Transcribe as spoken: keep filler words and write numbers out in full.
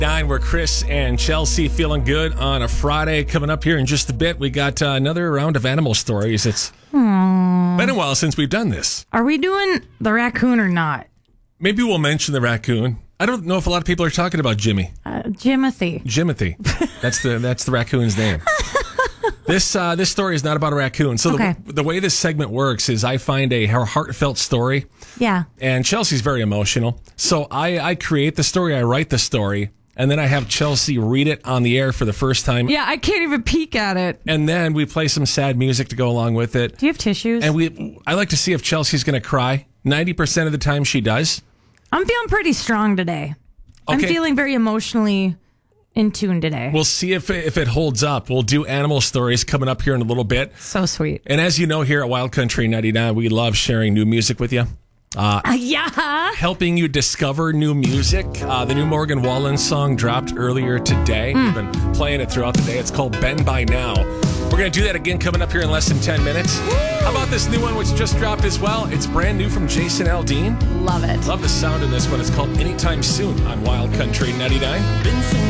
Nine, where Chris and Chelsea feeling good on a Friday. Coming up here in just a bit, we got uh, another round of animal stories. It's Aww. been a while since we've done this. Are we doing the raccoon or not? Maybe we'll mention the raccoon. I don't know if a lot of people are talking about Jimmy. Uh, Jimothy. Jimothy. That's the that's the raccoon's name. This uh, this story is not about a raccoon. So Okay. the, the way this segment works is I find a heartfelt story, Yeah. and Chelsea's very emotional. So I, I create the story, I write the story, and then I have Chelsea read it on the air for the first time. Yeah, I can't even peek at it. And then we play some sad music to go along with it. Do you have tissues? And we I like to see if Chelsea's going to cry. ninety percent of the time she does. I'm feeling pretty strong today. I'm Okay. feeling very emotionally in tune today. We'll see if if it holds up. We'll do animal stories coming up here in a little bit. So sweet. And as you know, here at Wild Country ninety-nine, we love sharing new music with you. Uh, yeah. Helping you discover new music. Uh, the new Morgan Wallen song dropped earlier today. Mm. We've been playing it throughout the day. It's called Bend By Now. We're going to do that again coming up here in less than ten minutes. How about this new one, which just dropped as well? It's brand new from Jason Aldean. Love it. Love the sound in this one. It's called Anytime Soon on Wild Country ninety-nine.